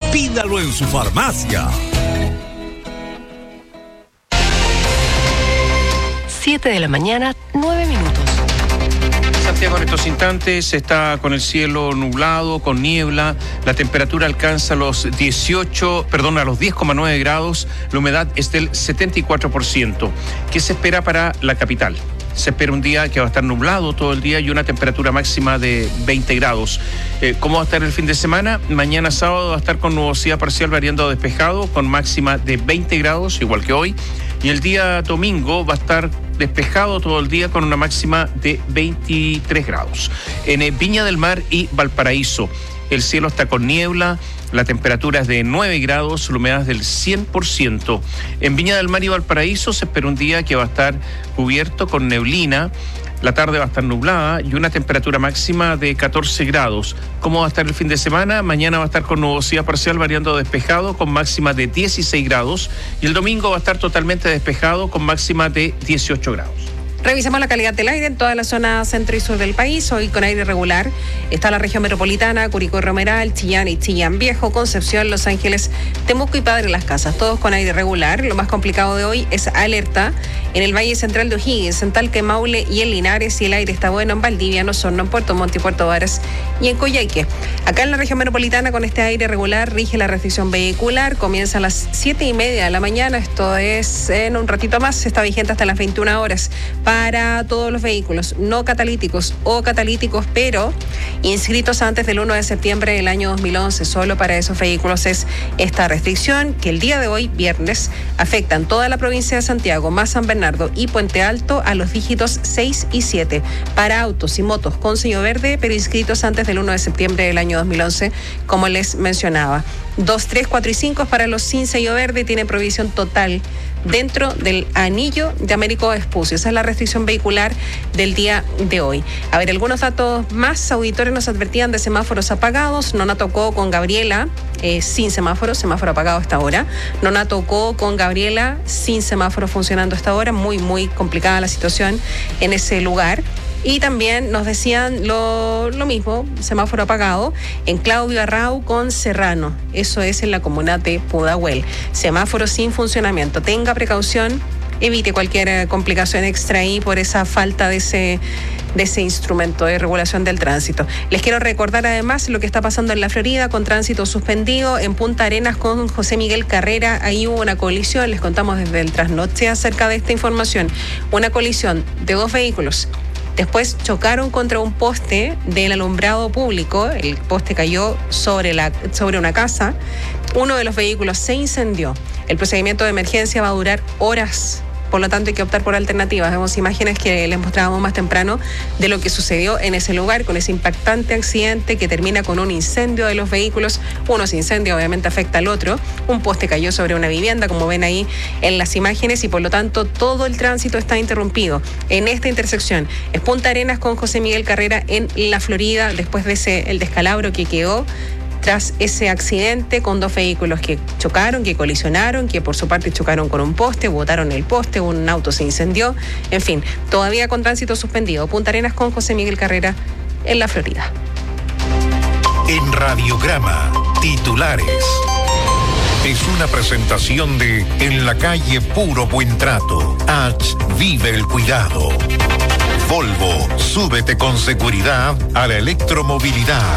Pídalo en su farmacia. 7 de la mañana, 9 minutos. Santiago en estos instantes está con el cielo nublado, con niebla. La temperatura alcanza los 10,9 grados. La humedad es del 74%. ¿Qué se espera para la capital? Se espera un día que va a estar nublado todo el día y una temperatura máxima de 20 grados. ¿Cómo va a estar el fin de semana? Mañana sábado va a estar con nubosidad parcial variando a despejado, con máxima de 20 grados, igual que hoy. Y el día domingo va a estar despejado todo el día con una máxima de 23 grados. En Viña del Mar y Valparaíso, el cielo está con niebla. La temperatura es de 9 grados, la humedad es del 100%. En Viña del Mar y Valparaíso se espera un día que va a estar cubierto con neblina. La tarde va a estar nublada y una temperatura máxima de 14 grados. ¿Cómo va a estar el fin de semana? Mañana va a estar con nubosidad parcial variando a despejado con máxima de 16 grados. Y el domingo va a estar totalmente despejado con máxima de 18 grados. Revisamos la calidad del aire en toda la zona centro y sur del país. Hoy con aire regular está la región metropolitana, Curicó y Romeral, Chillán y Chillán Viejo, Concepción, Los Ángeles, Temuco y Padre Las Casas. Todos con aire regular. Lo más complicado de hoy es alerta en el Valle Central de O'Higgins, en Talca, Maule y en Linares. Y el aire está bueno en Valdivia, en Osorno, en Puerto Montt y Puerto Varas y en Coyhaique. Acá en la región metropolitana con este aire regular rige la restricción vehicular. Comienza a las 7:30 de la mañana. Esto es en un ratito más. Está vigente hasta las 21 horas. Para todos los vehículos no catalíticos o catalíticos, pero inscritos antes del 1 de septiembre del año 2011. Solo para esos vehículos es esta restricción que el día de hoy, viernes, afectan toda la provincia de Santiago, más San Bernardo y Puente Alto a los dígitos 6 y 7. Para autos y motos con sello verde, pero inscritos antes del 1 de septiembre del año 2011, como les mencionaba. 2, 3, 4 y 5 para los sin sello verde, tiene prohibición total dentro del anillo de Américo Vespucio. Esa es la restricción vehicular del día de hoy. A ver, algunos datos más. Auditores nos advertían de semáforos apagados. Nona tocó con Gabriela sin semáforo apagado a esta hora. Nona tocó con Gabriela sin semáforo funcionando a esta hora. Muy, muy complicada la situación en ese lugar. Y también nos decían lo mismo, semáforo apagado, en Claudio Arrau con Serrano. Eso es en la comuna de Pudahuel. Semáforo sin funcionamiento. Tenga precaución, evite cualquier complicación extra ahí por esa falta de ese instrumento de regulación del tránsito. Les quiero recordar además lo que está pasando en la Florida con tránsito suspendido en Punta Arenas con José Miguel Carrera. Ahí hubo una colisión, les contamos desde el trasnoche acerca de esta información. Una colisión de 2 vehículos. Después chocaron contra un poste del alumbrado público. El poste cayó sobre una casa. Uno de los vehículos se incendió. El procedimiento de emergencia va a durar horas. Por lo tanto, hay que optar por alternativas. Vemos imágenes que les mostrábamos más temprano de lo que sucedió en ese lugar con ese impactante accidente que termina con un incendio de los vehículos. Uno se incendia, obviamente afecta al otro. Un poste cayó sobre una vivienda, como ven ahí en las imágenes, y por lo tanto todo el tránsito está interrumpido en esta intersección. Es Punta Arenas con José Miguel Carrera en la Florida, después de el descalabro que quedó tras ese accidente con 2 vehículos que chocaron, que colisionaron, que por su parte chocaron con un poste, botaron el poste, un auto se incendió. En fin, todavía con tránsito suspendido. Punta Arenas con José Miguel Carrera en la Florida. En Radiograma, titulares. Es una presentación de En la calle Puro Buen Trato. H. Vive el cuidado. Volvo, súbete con seguridad a la electromovilidad.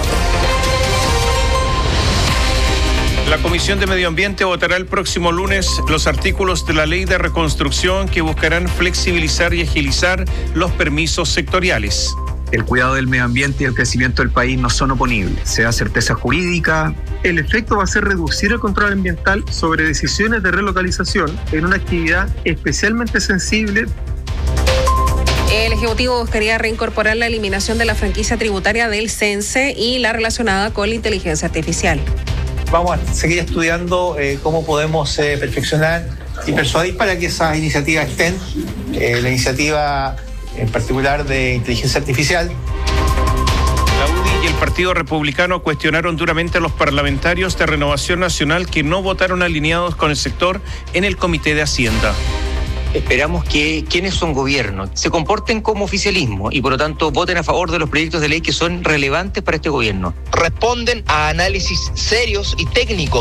La Comisión de Medio Ambiente votará el próximo lunes los artículos de la Ley de Reconstrucción que buscarán flexibilizar y agilizar los permisos sectoriales. El cuidado del medio ambiente y el crecimiento del país no son oponibles. Se da certeza jurídica. El efecto va a ser reducir el control ambiental sobre decisiones de relocalización en una actividad especialmente sensible. El Ejecutivo buscaría reincorporar la eliminación de la franquicia tributaria del CENSE y la relacionada con la inteligencia artificial. Vamos a seguir estudiando cómo podemos perfeccionar y persuadir para que esas iniciativas estén. La iniciativa en particular de inteligencia artificial. La UDI y el Partido Republicano cuestionaron duramente a los parlamentarios de Renovación Nacional que no votaron alineados con el sector en el Comité de Hacienda. Esperamos que quienes son gobierno se comporten como oficialismo y por lo tanto voten a favor de los proyectos de ley que son relevantes para este gobierno. Responden a análisis serios y técnicos